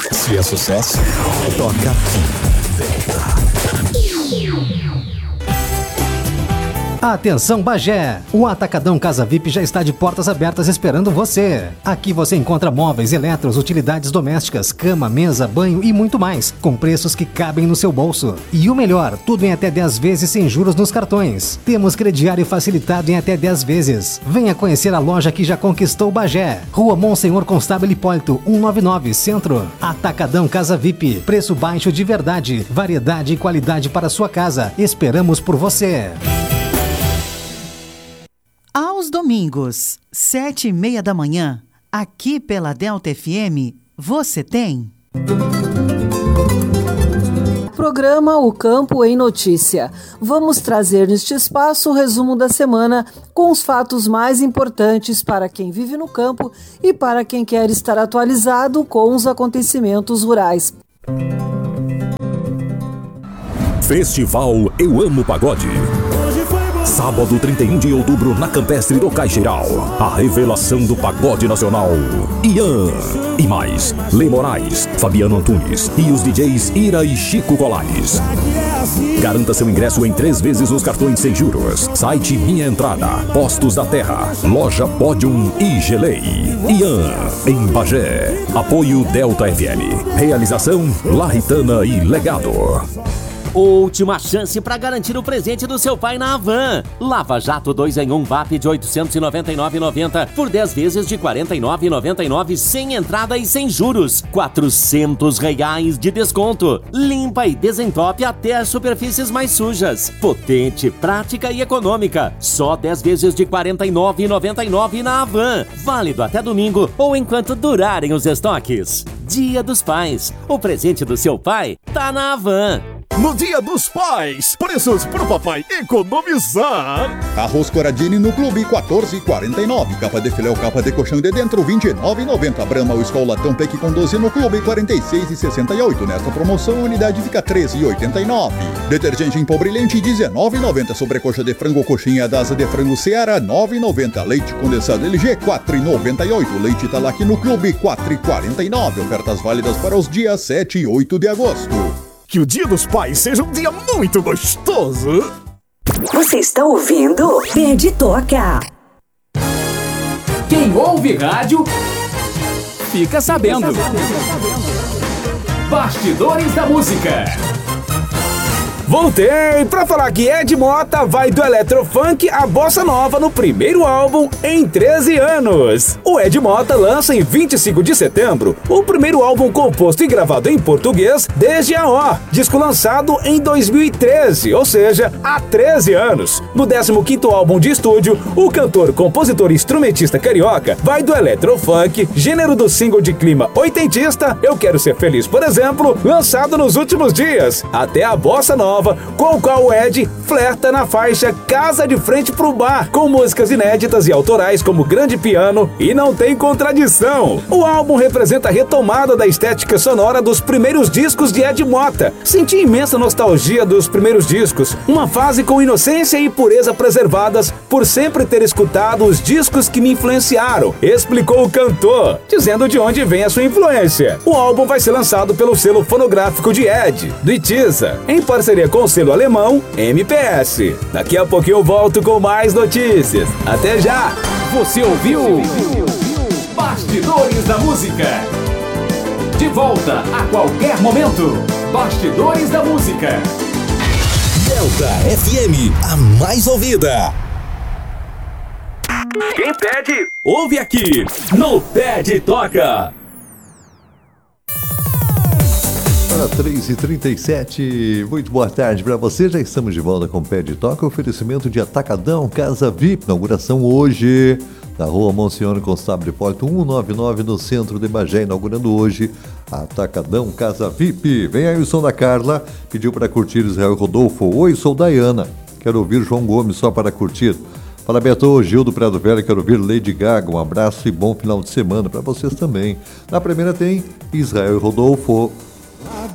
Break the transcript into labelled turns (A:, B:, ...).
A: Se é sucesso, toca aqui.
B: Atenção Bagé! O Atacadão Casa VIP já está de portas abertas esperando você. Aqui você encontra móveis, eletros, utilidades domésticas, cama, mesa, banho e muito mais, com preços que cabem no seu bolso. E o melhor, tudo em até 10 vezes sem juros nos cartões. Temos crediário facilitado em até 10 vezes. Venha conhecer a loja que já conquistou Bagé. Rua Monsenhor Constável Hipólito, 199, Centro. Atacadão Casa VIP. Preço baixo de verdade, variedade e qualidade para sua casa. Esperamos por você.
C: Aos domingos, 7h30 da manhã, aqui pela Delta FM, você tem...
D: Programa O Campo em Notícia. Vamos trazer neste espaço o resumo da semana com os fatos mais importantes para quem vive no campo e para quem quer estar atualizado com os acontecimentos rurais.
E: Festival Eu Amo Pagode. Sábado 31 de outubro na Campestre do Caixeiral. A revelação do pagode nacional. Ian. E mais, Lê Moraes, Fabiano Antunes e os DJs Ira e Chico Colares. Garanta seu ingresso em 3 vezes nos cartões sem juros. Site Minha Entrada, Postos da Terra, Loja Podium e Gelei. Ian, em Bagé. Apoio Delta FM. Realização Larritana e Legado.
F: Última chance para garantir o presente do seu pai na Havan. Lava Jato 2 em 1 VAP de R$ 899,90 por 10 vezes de R$ 49,99 sem entrada e sem juros. R$400 de desconto. Limpa e desentope até as superfícies mais sujas. Potente, prática e econômica. Só 10 vezes de R$ 49,99 na Havan. Válido até domingo ou enquanto durarem os estoques. Dia dos Pais. O presente do seu pai tá na Havan.
G: No Dia dos Pais, preços pro papai economizar.
H: Arroz Coradini no Clube, 14,49. Capa de filé ou capa de colchão de dentro, 29,90. Brahma ou Skol Latão Peck com 12 no Clube, 46,68. Nesta promoção, a unidade fica 13,89. Detergente em pó brilhante, 19,90. Sobrecoxa de frango ou coxinha da asa de frango Seara, 9,90. Leite condensado LG, 4,98. Leite Italac no Clube, 4,49. Ofertas válidas para os dias 7 e 8 de agosto.
G: Que o Dia dos Pais seja um dia muito gostoso.
I: Você está ouvindo? Pede Toca.
J: Quem ouve rádio, fica sabendo. Bastidores da Música.
K: Voltei pra falar que Ed Mota vai do Eletrofunk à Bossa Nova no primeiro álbum em 13 anos. O Ed Mota lança em 25 de setembro o primeiro álbum composto e gravado em português desde a O, disco lançado em 2013, ou seja, há 13 anos. No 15º álbum de estúdio, o cantor, compositor e instrumentista carioca vai do Eletrofunk, gênero do single de clima oitentista Eu Quero Ser Feliz, por exemplo, lançado nos últimos dias, até a Bossa Nova, com o qual o Ed flerta na faixa Casa de Frente pro Bar, com músicas inéditas e autorais como Grande Piano e Não Tem Contradição. O álbum representa a retomada da estética sonora dos primeiros discos de Ed Mota. Senti imensa nostalgia dos primeiros discos, uma fase com inocência e pureza preservadas por sempre ter escutado os discos que me influenciaram, explicou o cantor, dizendo de onde vem a sua influência. O álbum vai ser lançado pelo selo fonográfico de Ed, do Itiza, em parceria com o selo alemão MPS. Daqui a pouquinho eu volto com mais notícias. Até já!
J: Você ouviu? Bastidores da Música. De volta a qualquer momento. Bastidores da Música.
E: Delta FM, a mais ouvida.
J: Quem pede, ouve aqui no Pede Toca.
L: 3h37, muito boa tarde para você, já estamos de volta com o Pede Toca, oferecimento de Atacadão Casa VIP, inauguração hoje na rua Monsenhor Constável Hipólito 199 no centro de Bagé, inaugurando hoje Atacadão Casa VIP. Vem aí o som da Carla, pediu para curtir Israel Rodolfo. Oi, sou Dayana, quero ouvir João Gomes só para curtir. Fala Beto, Gil do Prado Velho, quero ouvir Lady Gaga, um abraço e bom final de semana para vocês também. Na primeira tem Israel Rodolfo.